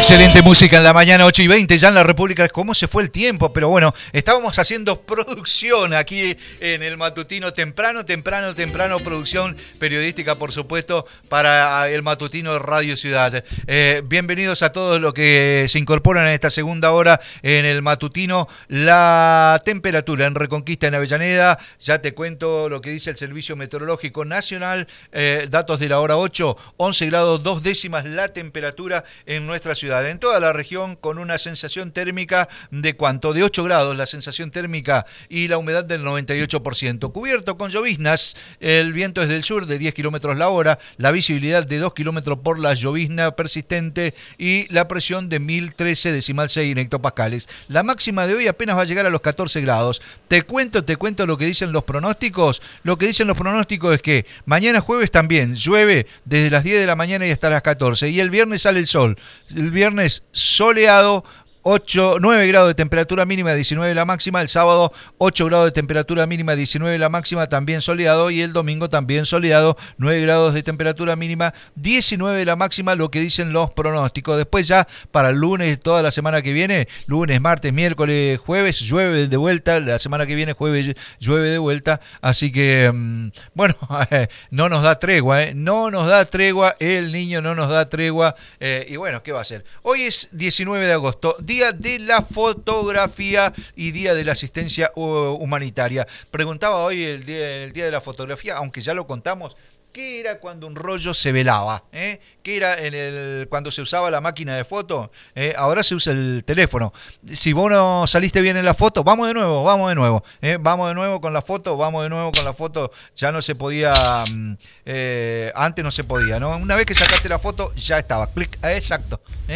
Excelente música en la mañana, 8:20 ya en la República. ¿Cómo se fue el tiempo? Pero bueno, estábamos haciendo producción aquí en el matutino temprano, producción periodística, por supuesto, para el matutino Radio Ciudad. Bienvenidos a todos los que se incorporan en esta segunda hora en el matutino. La temperatura en Reconquista, en Avellaneda, ya te cuento lo que dice el Servicio Meteorológico Nacional, datos de la hora 8, 11 grados 2 décimas la temperatura en nuestra ciudad. En toda la región con una sensación térmica de ¿cuánto? De 8 grados la sensación térmica y la humedad del 98%. Cubierto con lloviznas, el viento es del sur de 10 kilómetros la hora, la visibilidad de 2 kilómetros por la llovizna persistente y la presión de 1013,6 en hectopascales. La máxima de hoy apenas va a llegar a los 14 grados. Te cuento lo que dicen los pronósticos. Lo que dicen los pronósticos es que mañana jueves también llueve desde las 10 de la mañana y hasta las 14 y el viernes sale el sol. El viernes soleado, 9 grados de temperatura mínima, 19 la máxima. El sábado 8 grados de temperatura mínima, 19 la máxima, también soleado. Y el domingo también soleado, 9 grados de temperatura mínima, 19 la máxima, lo que dicen los pronósticos. Después ya para el lunes, toda la semana que viene, lunes, martes, miércoles, jueves, llueve de vuelta. La semana que viene jueves llueve de vuelta. Así que, bueno, no nos da tregua, no nos da tregua, el niño no nos da tregua. Y bueno, ¿qué va a hacer? Hoy es 19 de agosto. Día de la fotografía y Día de la Asistencia Humanitaria. Preguntaba hoy el día de la fotografía, aunque ya lo contamos, ¿qué era cuando un rollo se velaba? ¿Qué era cuando se usaba la máquina de foto? Ahora se usa el teléfono. Si vos no saliste bien en la foto, vamos de nuevo. Vamos de nuevo con la foto. Ya no se podía, antes no se podía, ¿no? Una vez que sacaste la foto, ya estaba. Clic, exacto.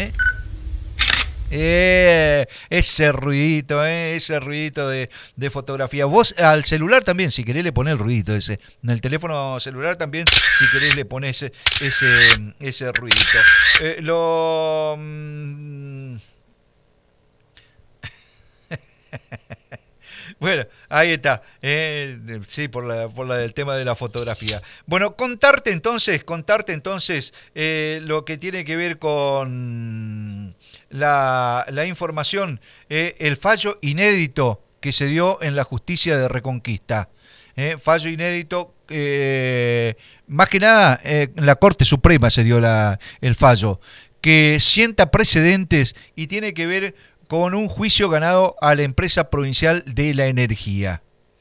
Ese ruidito de fotografía. Vos al celular también, si querés le ponés el ruidito ese. En el teléfono celular también, si querés le ponés ese ruidito. Bueno, ahí está. Sí, por la del tema de la fotografía. Bueno, contarte entonces lo que tiene que ver con la información, el fallo inédito que se dio en la justicia de Reconquista. Fallo inédito, más que nada en la Corte Suprema se dio el fallo, que sienta precedentes y tiene que ver con un juicio ganado a la empresa provincial de la energía.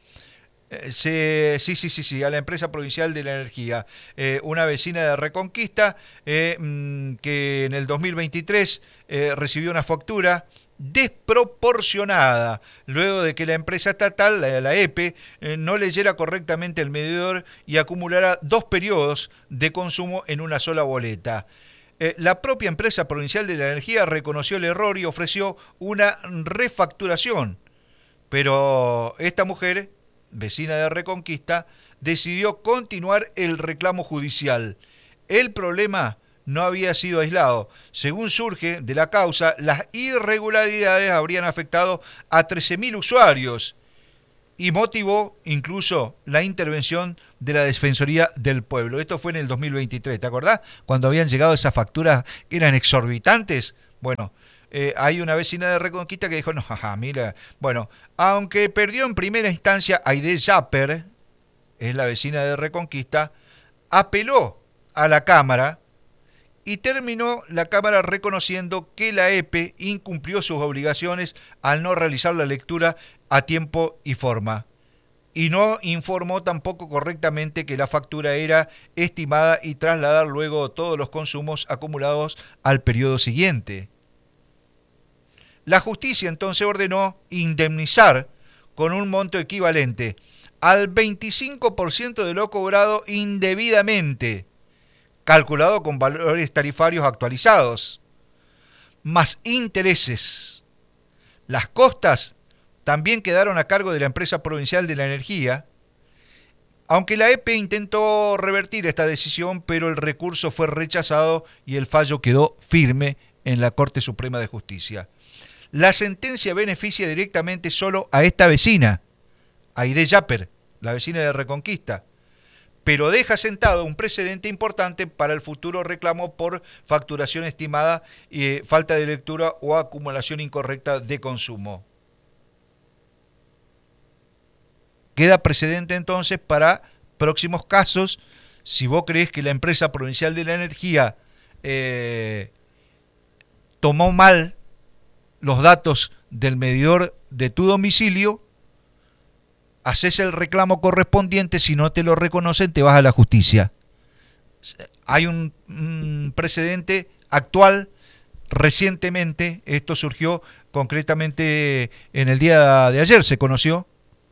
Sí, a la empresa provincial de la energía. Una vecina de Reconquista que en el 2023 recibió una factura desproporcionada luego de que la empresa estatal, la EPE, no leyera correctamente el medidor y acumulara 2 periodos de consumo en una sola boleta. La propia empresa provincial de la energía reconoció el error y ofreció una refacturación, pero esta mujer, vecina de Reconquista, decidió continuar el reclamo judicial. El problema no había sido aislado. Según surge de la causa, las irregularidades habrían afectado a 13.000 usuarios y motivó incluso la intervención de la Defensoría del Pueblo. Esto fue en el 2023, ¿te acordás? Cuando habían llegado esas facturas que eran exorbitantes. Bueno, hay una vecina de Reconquista que dijo, no, mira, bueno, aunque perdió en primera instancia, Aide Yapper, es la vecina de Reconquista, apeló a la Cámara y terminó la Cámara reconociendo que la EPE incumplió sus obligaciones al no realizar la lectura a tiempo y forma. Y no informó tampoco correctamente que la factura era estimada y trasladar luego todos los consumos acumulados al periodo siguiente. La justicia entonces ordenó indemnizar con un monto equivalente al 25% de lo cobrado indebidamente, calculado con valores tarifarios actualizados, más intereses. Las costas también quedaron a cargo de la empresa provincial de la energía, aunque la EPE intentó revertir esta decisión, pero el recurso fue rechazado y el fallo quedó firme en la Corte Suprema de Justicia. La sentencia beneficia directamente solo a esta vecina, Aide Yapper, la vecina de Reconquista, pero deja sentado un precedente importante para el futuro reclamo por facturación estimada, falta de lectura o acumulación incorrecta de consumo. Queda precedente entonces para próximos casos. Si vos creés que la empresa provincial de la energía tomó mal los datos del medidor de tu domicilio, haces el reclamo correspondiente. Si no te lo reconocen, te vas a la justicia. Hay un precedente actual. Recientemente, esto surgió concretamente en el día de ayer, se conoció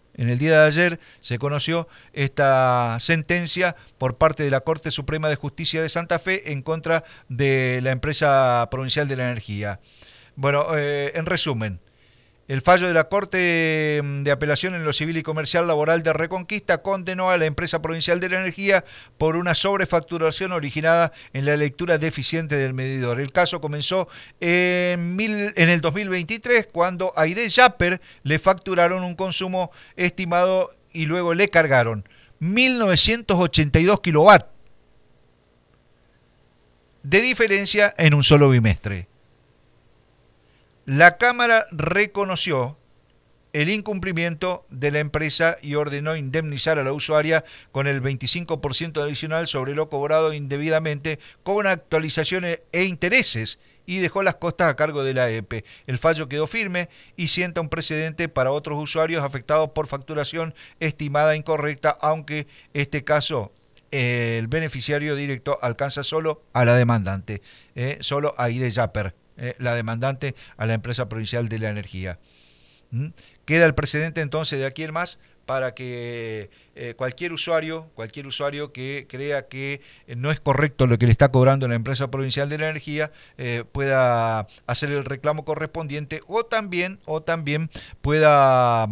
esta sentencia por parte de la Corte Suprema de Justicia de Santa Fe en contra de la empresa provincial de la energía. Bueno, en resumen, el fallo de la Corte de Apelación en lo Civil y Comercial Laboral de Reconquista condenó a la empresa provincial de la energía por una sobrefacturación originada en la lectura deficiente del medidor. El caso comenzó en el 2023, cuando a Aide Yapper le facturaron un consumo estimado y luego le cargaron 1.982 kilowatts de diferencia en un solo bimestre. La Cámara reconoció el incumplimiento de la empresa y ordenó indemnizar a la usuaria con el 25% adicional sobre lo cobrado indebidamente, con actualizaciones e intereses, y dejó las costas a cargo de la EPE. El fallo quedó firme y sienta un precedente para otros usuarios afectados por facturación estimada incorrecta, aunque este caso el beneficiario directo alcanza solo a la demandante, solo a Aide Yapper, la demandante, a la empresa provincial de la energía. Queda el precedente entonces de aquí en más para que cualquier usuario que crea que no es correcto lo que le está cobrando la empresa provincial de la energía pueda hacer el reclamo correspondiente, o también pueda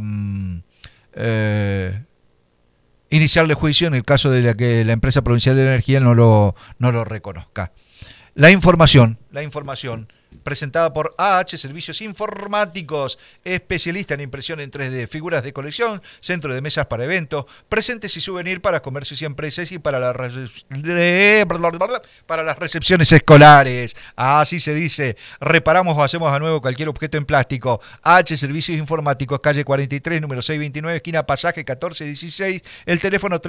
iniciarle juicio en el caso de que la empresa provincial de la energía no lo reconozca. La información presentada por AH Servicios Informáticos, especialista en impresión en 3D, figuras de colección, centro de mesas para eventos, presentes y souvenir para comercios y empresas y para las recepciones escolares. Así se dice. Reparamos o hacemos a nuevo cualquier objeto en plástico. AH Servicios Informáticos, calle 43, número 629, esquina Pasaje 1416, el teléfono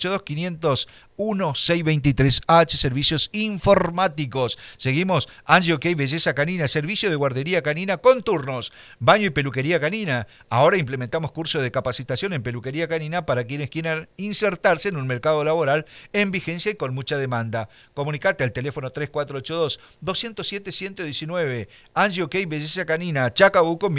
3482-501-623. AH Servicios Informáticos. Seguimos. Angio Key Belleza Canina, servicio de guardería canina con turnos, baño y peluquería canina. Ahora implementamos cursos de capacitación en peluquería canina para quienes quieran insertarse en un mercado laboral en vigencia y con mucha demanda. Comunicate al teléfono 3482-207-119. Angio Key Belleza Canina, Chacabuco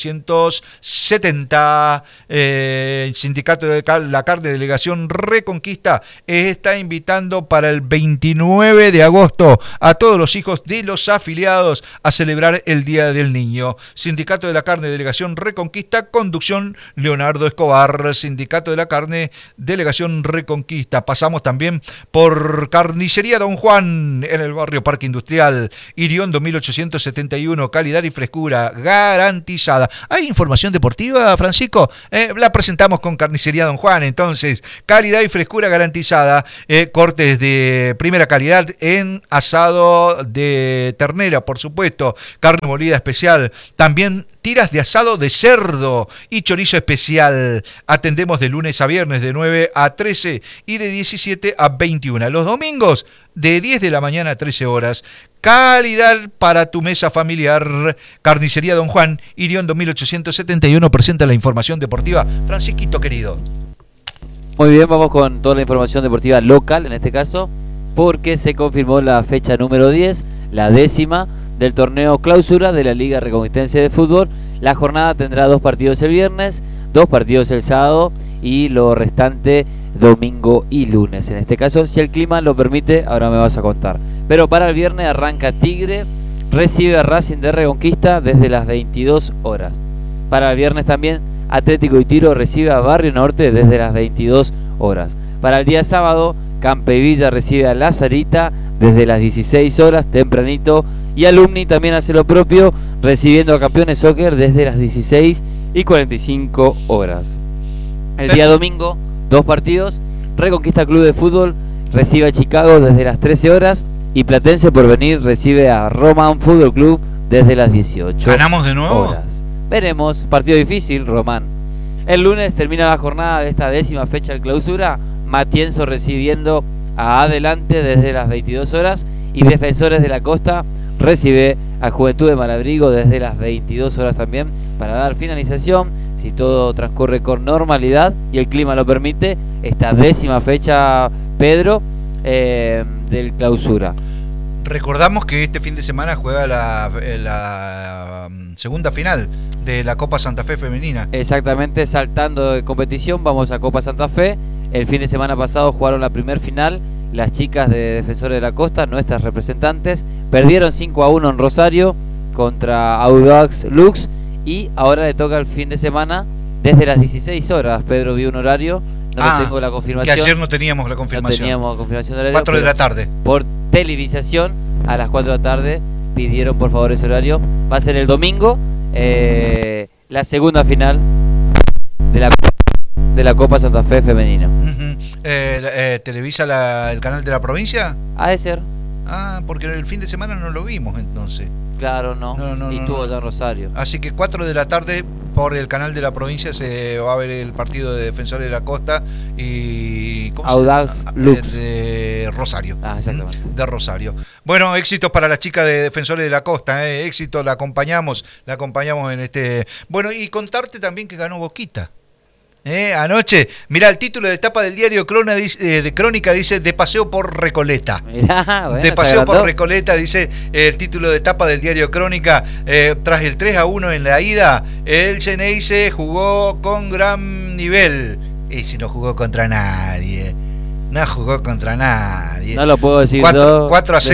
1470. El Sindicato de la Carne Delegación Reconquista está invitando para el 29 de agosto a todos los hijos de los afiliados a celebrar el Día del Niño. Sindicato de la Carne Delegación Reconquista, conducción Leonardo Escobar. Sindicato de la Carne Delegación Reconquista. Pasamos también por Carnicería Don Juan en el barrio Parque Industrial, Iriondo 1871, calidad y frescura garantizada. ¿Hay información deportiva, Francisco? La presentamos con Carnicería Don Juan, entonces, calidad y frescura garantizada, cortes de primera calidad en asado de ternera, por supuesto, carne molida especial, también tiras de asado de cerdo y chorizo especial. Atendemos de lunes a viernes de 9 a 13 y de 17 a 21. Los domingos de 10 de la mañana a 13 horas. Calidad para tu mesa familiar. Carnicería Don Juan, Iriondo 1871, presenta la información deportiva. Francisquito querido. Muy bien, vamos con toda la información deportiva local, en este caso, porque se confirmó la fecha número 10, la 10ª del torneo clausura de la Liga Reconquistense de Fútbol. La jornada tendrá 2 partidos el viernes, 2 partidos el sábado y lo restante domingo y lunes. En este caso, si el clima lo permite, ahora me vas a contar. Pero para el viernes arranca Tigre, recibe a Racing de Reconquista desde las 22 horas. Para el viernes también Atlético y Tiro recibe a Barrio Norte desde las 22 horas. Para el día sábado, Campevilla recibe a La Sarita desde las 16 horas, tempranito, y Alumni también hace lo propio, recibiendo a Campeones Soccer desde las 16 y 45 horas. El día domingo, 2 partidos, Reconquista Club de Fútbol recibe a Chicago desde las 13 horas y Platense Porvenir recibe a Román Fútbol Club desde las 18 ¿Ganamos de nuevo? horas. Veremos, partido difícil, Román. El lunes termina la jornada de esta 10ª fecha de clausura, Matienzo recibiendo a Adelante desde las 22 horas y Defensores de la Costa recibe a Juventud de Malabrigo desde las 22 horas también para dar finalización, si todo transcurre con normalidad y el clima lo permite, esta 10ª fecha, Pedro, del clausura. Recordamos que este fin de semana juega la segunda final de la Copa Santa Fe femenina. Exactamente, saltando de competición, vamos a Copa Santa Fe. El fin de semana pasado jugaron la primer final las chicas de Defensores de la Costa, nuestras representantes, perdieron 5-1 en Rosario contra Audax Lux y ahora le toca el fin de semana desde las 16 horas. Pedro vio un horario, no tengo la confirmación. Que ayer no teníamos la confirmación. No teníamos confirmación de horario. 4 de la tarde. Por televisación a las 4 de la tarde pidieron por favor ese horario. Va a ser el domingo, la segunda final de la Copa Santa Fe femenina. ¿Televisa el canal de la provincia? Ha de ser. Porque el fin de semana no lo vimos entonces. Claro, no. Y estuvo allá en Rosario. Así que 4 de la tarde por el canal de la provincia se va a ver el partido de Defensores de la Costa y Audax Lux de Rosario. Exactamente. De Rosario. Bueno, éxitos para las chicas de Defensores de la Costa, éxito, la acompañamos en este. Bueno, y contarte también que ganó Boquita. Anoche, mirá, el título de etapa del diario Crónica dice de paseo por Recoleta. Mirá, bueno, de paseo por Recoleta, dice el título de etapa del diario Crónica. Tras el 3-1 en la ida, el Xeneize jugó con gran nivel. Y si no jugó contra nadie. No jugó contra nadie. No lo puedo decir 4-0,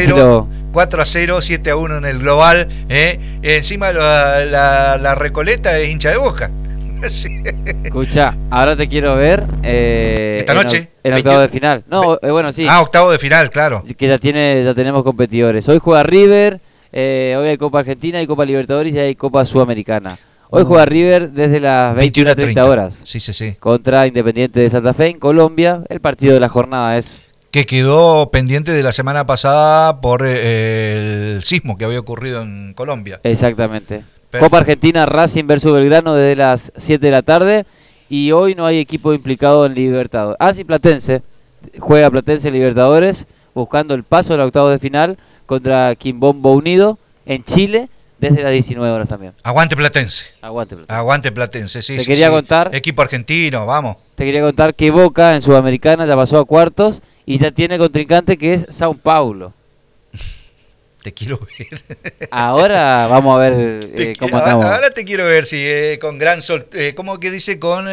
7-1 en el global. Encima la Recoleta es hincha de Boca. Sí. Escucha, ahora te quiero ver esta noche en octavo de final. No, bueno, sí. Octavo de final, claro. Que ya tenemos competidores. Hoy juega River, hoy hay Copa Argentina, hay Copa Libertadores y hay Copa Sudamericana. Hoy juega River desde las 21:30 horas. Sí. Contra Independiente de Santa Fe en Colombia. El partido de la jornada es que quedó pendiente de la semana pasada por el sismo que había ocurrido en Colombia. Exactamente. Copa Argentina, Racing versus Belgrano desde las 7 de la tarde y hoy no hay equipo implicado en Libertadores. Sí, Platense, juega Platense Libertadores buscando el paso del octavo de final contra Quimbombo Unido en Chile desde las 19 horas también. Aguante Platense. Aguante Platense, sí. Te quería contar. Equipo argentino, vamos. Te quería contar que Boca en Sudamericana ya pasó a cuartos y ya tiene contrincante que es Sao Paulo. Te quiero ver. Ahora vamos a ver cómo andamos. Ahora te quiero ver, sí, con gran ¿cómo que dice? Con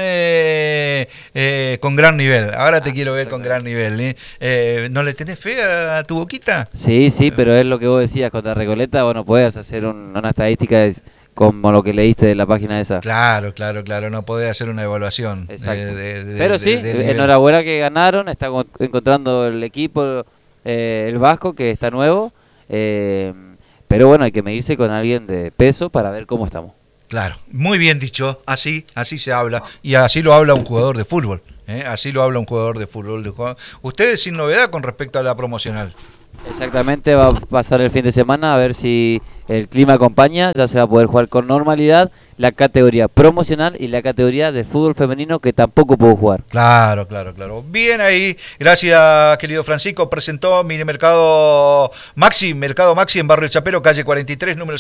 gran nivel. Ahora te quiero ver con gran nivel. ¿No le tenés fe a tu Boquita? Sí, pero es lo que vos decías contra Recoleta. Bueno, podés hacer una estadística como lo que leíste de la página esa. Claro. No podés hacer una evaluación. Exacto. Pero sí, enhorabuena que ganaron. Está encontrando el equipo, el Vasco, que está nuevo. Pero bueno, hay que medirse con alguien de peso para ver cómo estamos. Claro, muy bien dicho, así se habla, y así lo habla un jugador de fútbol, así lo habla un jugador de fútbol. Ustedes sin novedad con respecto a la promocional. Exactamente, va a pasar el fin de semana a ver si el clima acompaña, ya se va a poder jugar con normalidad la categoría promocional y la categoría de fútbol femenino que tampoco pudo jugar. Claro. Bien ahí, gracias querido Francisco. Presentó Mercado Maxi en Barrio El Chapero, calle 43, número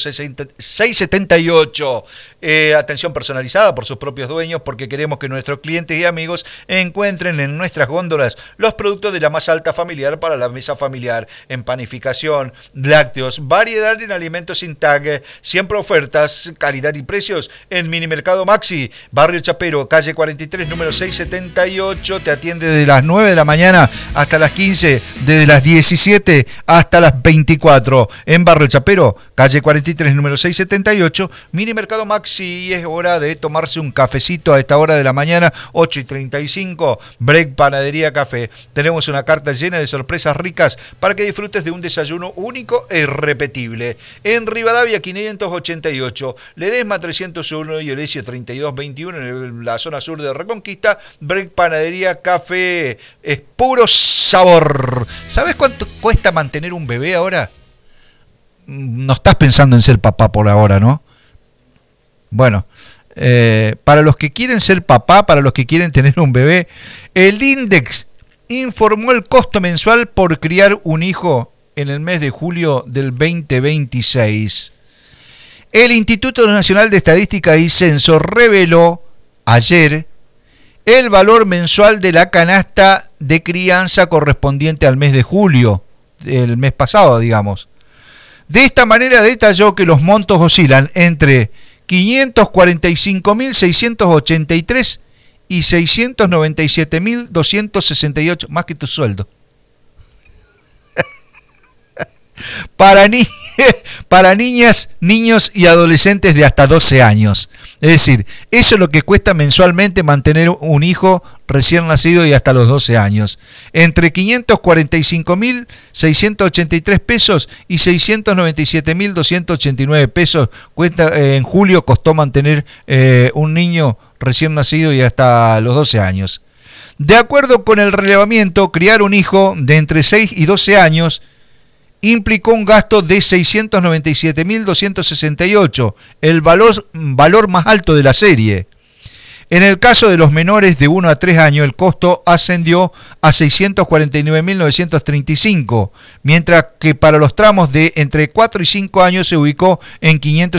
678. Atención personalizada por sus propios dueños, porque queremos que nuestros clientes y amigos encuentren en nuestras góndolas los productos de la más alta familiar para la mesa familiar, en panificación, lácteos, variedad en alimentos sin tag, siempre ofertas, calidad y precios en Minimercado Maxi, Barrio Chapero, calle 43, número 678. Te atiende desde las 9 de la mañana hasta las 15, desde las 17 hasta las 24. En Barrio Chapero, calle 43, número 678, Minimercado Maxi. Y es hora de tomarse un cafecito a esta hora de la mañana, 8:35, Break Panadería Café. Tenemos una carta llena de sorpresas ricas para que disfrutes de un desayuno único e irrepetible. En en Rivadavia 588, Ledesma 301 y Olesio 3221 en la zona sur de Reconquista. Break Panadería, café, es puro sabor. ¿Sabes cuánto cuesta mantener un bebé ahora? No estás pensando en ser papá por ahora, ¿no? Bueno, para los que quieren ser papá, para los que quieren tener un bebé, el INDEC informó el costo mensual por criar un hijo en el mes de julio del 2026. El Instituto Nacional de Estadística y Censo reveló ayer el valor mensual de la canasta de crianza correspondiente al mes de julio, el mes pasado, digamos. De esta manera detalló que los montos oscilan entre 545.683 y 697.268, más que tu sueldo. Para niñas, niños y adolescentes de hasta 12 años. Es decir, eso es lo que cuesta mensualmente mantener un hijo recién nacido y hasta los 12 años. Entre 545.683 pesos y 697.289 pesos cuesta, en julio costó mantener un niño recién nacido y hasta los 12 años. De acuerdo con el relevamiento, criar un hijo de entre 6 y 12 años implicó un gasto de 697.268, el valor más alto de la serie. En el caso de los menores de 1 a 3 años, el costo ascendió a 649.935, mientras que para los tramos de entre 4 y 5 años se ubicó en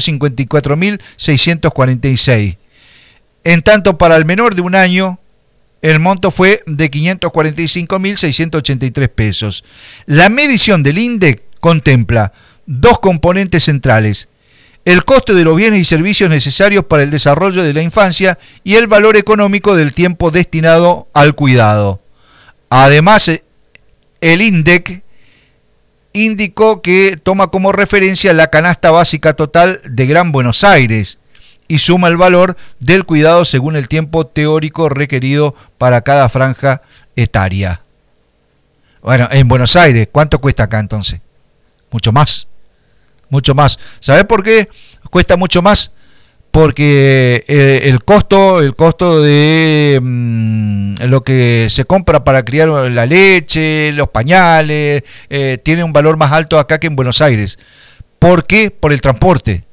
554.646. En tanto, para el menor de 1 año, el monto fue de 545.683 pesos. La medición del INDEC contempla dos componentes centrales: el costo de los bienes y servicios necesarios para el desarrollo de la infancia y el valor económico del tiempo destinado al cuidado. Además, el INDEC indicó que toma como referencia la canasta básica total de Gran Buenos Aires y suma el valor del cuidado según el tiempo teórico requerido para cada franja etaria. Bueno, en Buenos Aires, ¿cuánto cuesta acá entonces? Mucho más. ¿Sabés por qué cuesta mucho más? Porque el costo de lo que se compra para criar la leche, los pañales, tiene un valor más alto acá que en Buenos Aires. ¿Por qué? Por el transporte,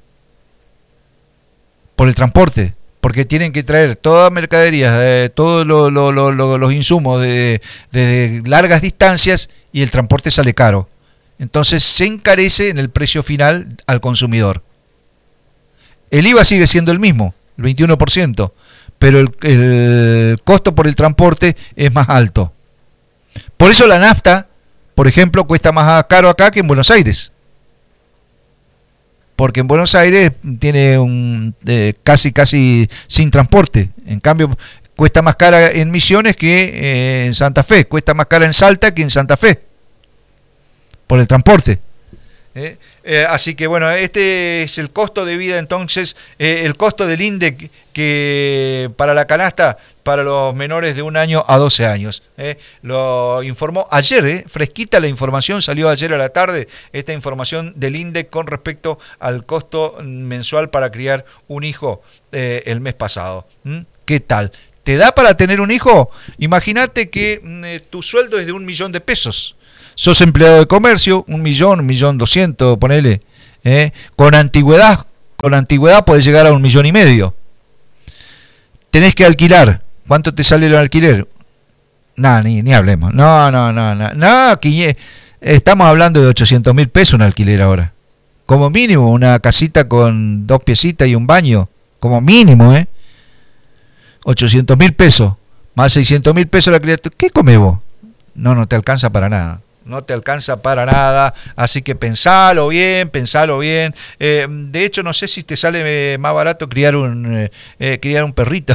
porque tienen que traer todas mercaderías, todos los insumos de largas distancias y el transporte sale caro. Entonces se encarece en el precio final al consumidor. El IVA sigue siendo el mismo, el 21%, pero el costo por el transporte es más alto. Por eso la nafta, por ejemplo, cuesta más caro acá que en Buenos Aires. Porque en Buenos Aires tiene casi sin transporte. En cambio, cuesta más cara en Misiones que en Santa Fe. Cuesta más cara en Salta que en Santa Fe, por el transporte. Así que bueno, este es el costo de vida entonces, el costo del INDEC que para la canasta para los menores de 1 año a 12 años. Lo informó ayer, fresquita la información, salió ayer a la tarde esta información del INDEC con respecto al costo mensual para criar un hijo el mes pasado. ¿Qué tal? ¿Te da para tener un hijo? Imagínate que tu sueldo es de 1 millón de pesos. Sos empleado de comercio, 1.200.000, ponele. Con antigüedad podés llegar a 1,5 millones. Tenés que alquilar. ¿Cuánto te sale el alquiler? No, ni hablemos. No, estamos hablando de 800.000 pesos un alquiler ahora. Como mínimo, una casita con 2 piecitas y un baño. Como mínimo, 800.000 pesos. Más 600.000 pesos la criatura. ¿Qué comés vos? No te alcanza para nada. No te alcanza para nada, así que pensalo bien. De hecho, no sé si te sale más barato criar un perrito.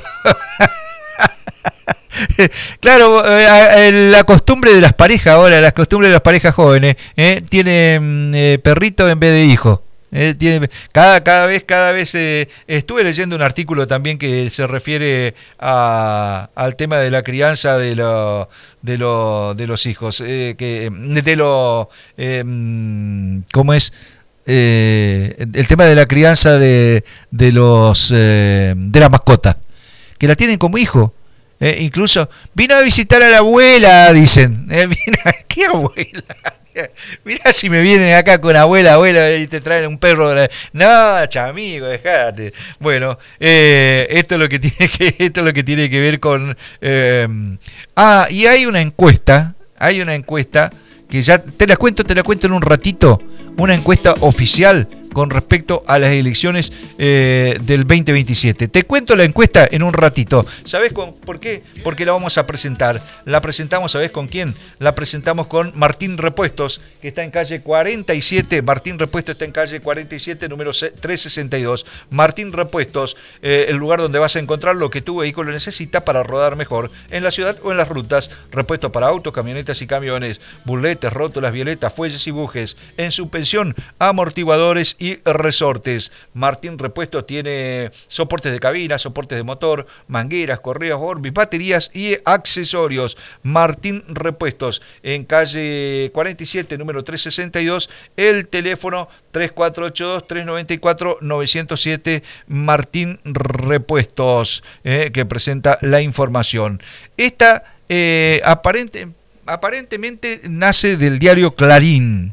Claro, la costumbre de las parejas ahora, las costumbres de las parejas jóvenes, tienen perrito en vez de hijo. Cada vez estuve leyendo un artículo también que se refiere al tema de la crianza de los hijos, ¿cómo es? el tema de la crianza de la mascota, que la tienen como hijo. Incluso vino a visitar a la abuela, dicen. ¿Qué abuela? Mirá si me vienen acá con abuela, y te traen un perro. No, chamigo, dejate. Bueno, esto es lo que tiene que ver con. Y hay una encuesta que ya te la cuento en un ratito, una encuesta oficial con respecto a las elecciones del 2027. Te cuento la encuesta en un ratito. ¿Sabés por qué? Porque la vamos a presentar. La presentamos, ¿sabés con quién? La presentamos con Martín Repuestos, que está en calle 47. Martín Repuestos está en calle 47, número 362. Martín Repuestos, el lugar donde vas a encontrar lo que tu vehículo necesita para rodar mejor en la ciudad o en las rutas. Repuestos para autos, camionetas y camiones, burletes, rótulas, violetas, fuelles y bujes. En suspensión, amortiguadores y resortes. Martín Repuestos tiene soportes de cabina, soportes de motor, mangueras, correas, Orbis, baterías y accesorios. Martín Repuestos en calle 47, número 362, el teléfono 3482-394-907, Martín Repuestos, que presenta la información. Esta aparentemente nace del diario Clarín,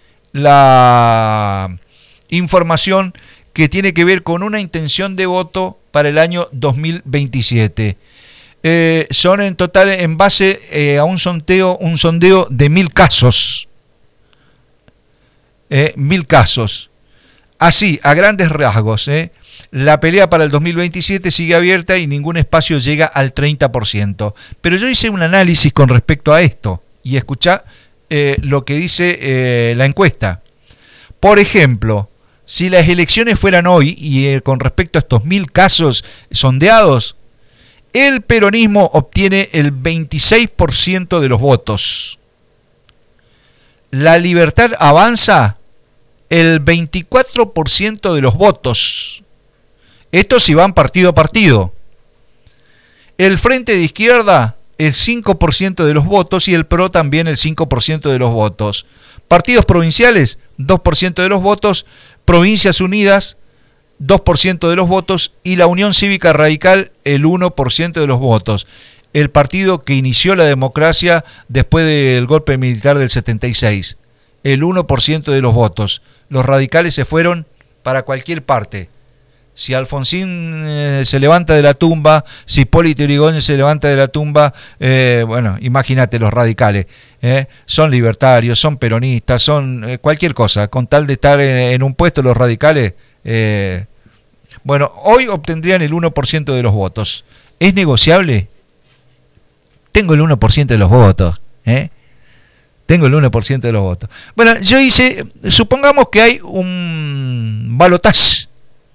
la información que tiene que ver con una intención de voto para el año 2027. Son en total, en base a un sondeo de 1000 casos. 1000 casos. Así, a grandes rasgos. La pelea para el 2027 sigue abierta y ningún espacio llega al 30%. Pero yo hice un análisis con respecto a esto y escuchá lo que dice la encuesta. Por ejemplo, si las elecciones fueran hoy y con respecto a estos 1000 casos sondeados, el peronismo obtiene el 26% de los votos. La Libertad Avanza el 24% de los votos. Esto si van partido a partido. El Frente de Izquierda el 5% de los votos y el PRO también el 5% de los votos. Partidos provinciales, 2% de los votos. Provincias Unidas, 2% de los votos. Y la Unión Cívica Radical, el 1% de los votos. El partido que inició la democracia después del golpe militar del 76. El 1% de los votos. Los radicales se fueron para cualquier parte. Si Alfonsín se levanta de la tumba, si Hipólito Yrigoyen se levanta de la tumba, bueno, imagínate los radicales. Son libertarios, son peronistas, son cualquier cosa. Con tal de estar en un puesto los radicales, bueno, hoy obtendrían el 1% de los votos. ¿Es negociable? Tengo el 1% de los votos. Tengo el 1% de los votos. Bueno, yo hice, supongamos que hay un balotaje.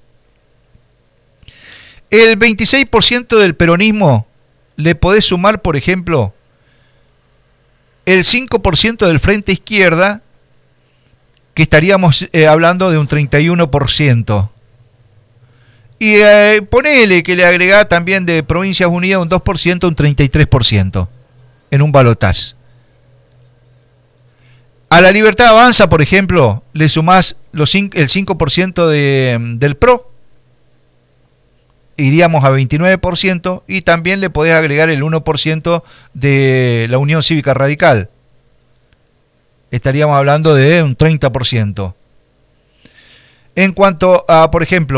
El 26% del peronismo le podés sumar, por ejemplo, el 5% del Frente Izquierda, que estaríamos hablando de un 31%. Y ponele que le agregá también de Provincias Unidas un 2%, un 33% en un balotaje. A la Libertad Avanza, por ejemplo, le sumás el 5% del PRO, iríamos a 29%, y también le podés agregar el 1% de la Unión Cívica Radical. Estaríamos hablando de un 30%. En cuanto a, por ejemplo,